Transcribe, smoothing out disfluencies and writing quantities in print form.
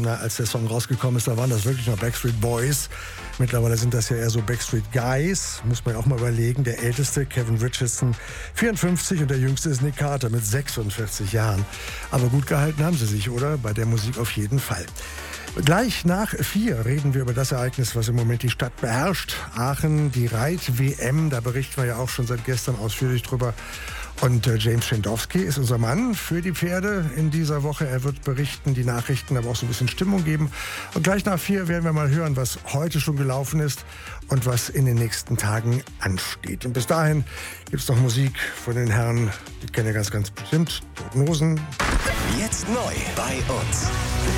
als der Song rausgekommen ist, da waren das wirklich noch Backstreet Boys. Mittlerweile sind das ja eher so Backstreet Guys, muss man auch mal überlegen. Der älteste, Kevin Richardson, 54, und der jüngste ist Nick Carter mit 46 Jahren. Aber gut gehalten haben sie sich, oder? Bei der Musik auf jeden Fall. Gleich nach 4 reden wir über das Ereignis, was im Moment die Stadt beherrscht. Aachen, die Reit-WM, da berichten wir ja auch schon seit gestern ausführlich drüber. Und James Schendowski ist unser Mann für die Pferde in dieser Woche. Er wird berichten, die Nachrichten, aber auch so ein bisschen Stimmung geben. Und gleich nach 4 werden wir mal hören, was heute schon gelaufen ist und was in den nächsten Tagen ansteht. Und bis dahin gibt es noch Musik von den Herren, die kennen ja ganz, ganz bestimmt, Toten Hosen. Jetzt neu bei uns.